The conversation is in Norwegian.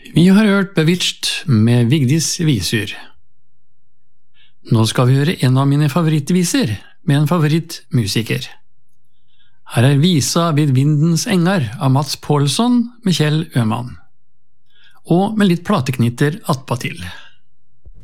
Vi har hørt Bewitched med Vigdis Visur. Nå skal vi høre en av mine favorittviser med en favorittmusiker. Her er Visa vid vindens engar av Mats Paulsson med Kjell Øman. Og med litt plateknitter attpåtil.